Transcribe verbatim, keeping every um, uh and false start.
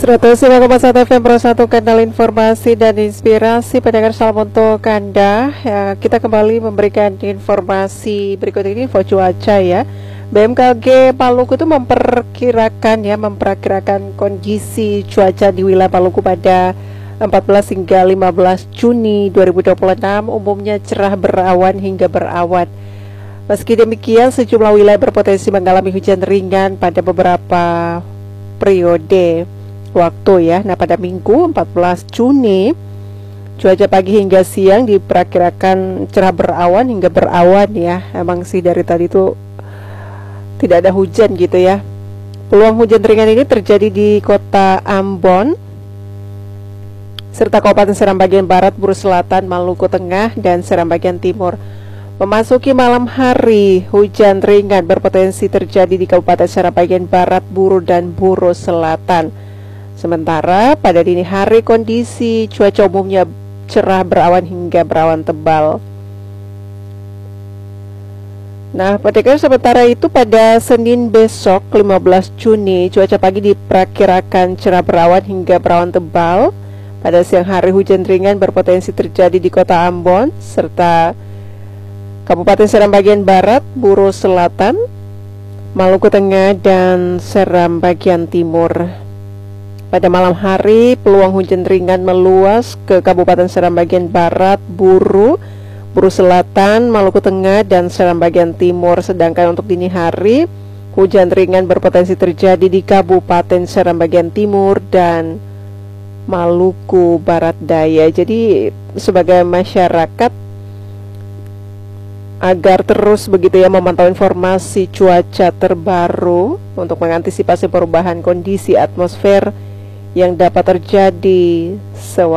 seratus lima koma satu F M Pro satu, kanal informasi dan inspirasi pendengar, salam untuk Anda ya. Kita kembali memberikan informasi berikut ini, info cuaca ya. B M K G Maluku itu memperkirakan ya, memperkirakan kondisi cuaca di wilayah Maluku pada empat belas hingga lima belas Juni dua ribu dua puluh enam umumnya cerah berawan hingga berawan. Meski demikian, sejumlah wilayah berpotensi mengalami hujan ringan pada beberapa periode waktu ya. Nah, pada Minggu empat belas Juni cuaca pagi hingga siang diperkirakan cerah berawan hingga berawan ya. Emang sih dari tadi tuh tidak ada hujan gitu ya. Peluang hujan ringan ini terjadi di kota Ambon serta Kabupaten Seram bagian barat, Buru Selatan, Maluku Tengah, dan Seram bagian timur. Memasuki malam hari, hujan ringan berpotensi terjadi di Kabupaten Seram bagian barat, Buru, dan Buru Selatan. Sementara pada dini hari kondisi cuaca umumnya cerah berawan hingga berawan tebal. Nah, pendengar, sementara itu pada Senin besok lima belas Juni cuaca pagi diperkirakan cerah berawan hingga berawan tebal. Pada siang hari hujan ringan berpotensi terjadi di kota Ambon serta Kabupaten Seram bagian barat, Buru Selatan, Maluku Tengah, dan Seram bagian timur. Pada malam hari peluang hujan ringan meluas ke Kabupaten Seram bagian barat, Buru, Buru Selatan, Maluku Tengah, dan Seram bagian timur. Sedangkan untuk dini hari hujan ringan berpotensi terjadi di Kabupaten Seram bagian timur dan Maluku Barat Daya. Jadi sebagai masyarakat agar terus begitu ya memantau informasi cuaca terbaru untuk mengantisipasi perubahan kondisi atmosfer yang dapat terjadi sewaktu